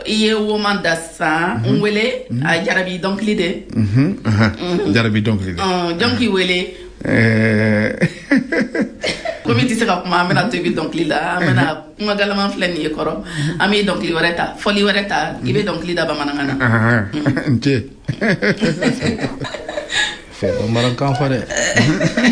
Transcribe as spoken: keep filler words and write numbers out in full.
i ye woman da san n wele a jarabi dɔnkili de jarabi dɔnkili de dɔnkili wele komi tɛ se ka kuma an bɛna to i bɛ dɔnkili la an bɛna kuma galaman filɛ nin ye kɔrɔ an bɛ dɔnkili wɛrɛ ta fɔli wɛrɛ ta i bɛ dɔnkili da bamanankan na n tɛ fɛ bamanankan fɔ dɛ